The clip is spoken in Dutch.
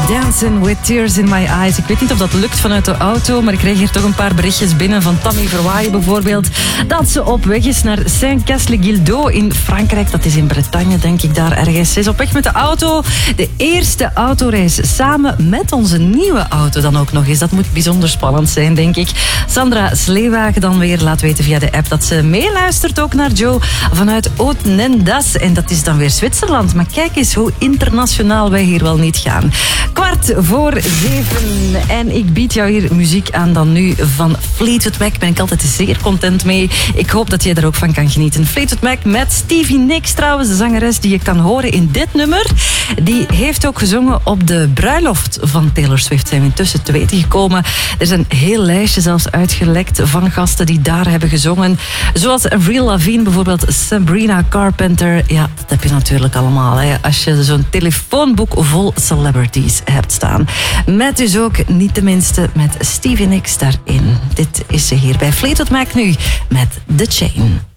Dancing with Tears in My Eyes. Ik weet niet of dat lukt vanuit de auto, maar ik kreeg hier toch een paar berichtjes binnen van Tammy Verwaaien bijvoorbeeld, dat ze op weg is naar Saint-Cast-le-Guildo in Frankrijk. Dat is in Bretagne, denk ik, daar ergens. Ze is op weg met de auto. De eerste autoreis samen met onze nieuwe auto dan ook nog eens. Dat moet bijzonder spannend zijn, denk ik. Sandra Sleewagen dan weer laat weten via de app dat ze meeluistert ook naar Joe vanuit Oud-Nendas. En dat is dan weer Zwitserland. Maar kijk eens hoe internationaal wij hier wel niet gaan. 6:45 en ik bied jou hier muziek aan dan nu van Fleetwood Mac. Ben ik altijd zeer content mee. Ik hoop dat jij er ook van kan genieten. Fleetwood Mac met Stevie Nicks trouwens, de zangeres die je kan horen in dit nummer. Die heeft ook gezongen op de bruiloft van Taylor Swift. Zijn we intussen te weten gekomen. Er is een heel lijstje zelfs uitgelekt van gasten die daar hebben gezongen. Zoals Avril Lavigne, bijvoorbeeld Sabrina Carpenter. Ja, dat heb je natuurlijk allemaal, hè, als je zo'n telefoonboek vol celebrities hebt staan. Met dus ook niet de minste met Stevie Nicks daarin. Dit is ze hier bij Fleetwood Mac nu met The Chain.